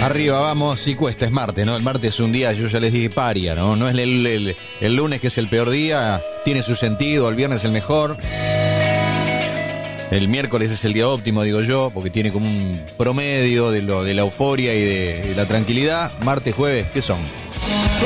Arriba vamos y cuesta, es martes, ¿no? El martes es un día, yo ya les dije, paria, ¿no? No es el lunes que es el peor día, tiene su sentido, el viernes el mejor. El miércoles es el día óptimo, digo yo, porque tiene como un promedio de la euforia y de la tranquilidad. Martes, jueves, ¿qué son?